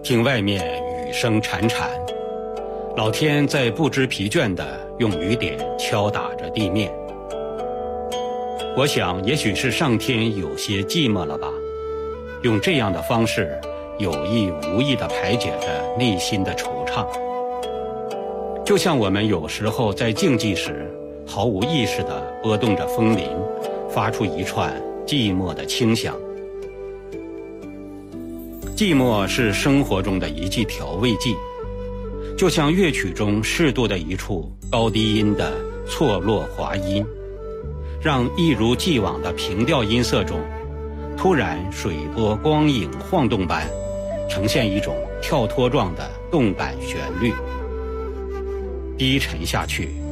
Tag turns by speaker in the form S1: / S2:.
S1: 听外面雨声潺潺，老天在不知疲倦地用雨点敲打着地面。我想也许是上天有些寂寞了吧，用这样的方式有意无意地排解着内心的惆怅。就像我们有时候在静寂时毫无意识地拨动着风铃，发出一串寂寞的清响。寂寞是生活中的一剂调味剂，就像乐曲中适度的一处高低音的错落滑音，让一如既往的平调音色中，突然水波光影晃动般，呈现一种跳脱状的动感旋律，低沉下去，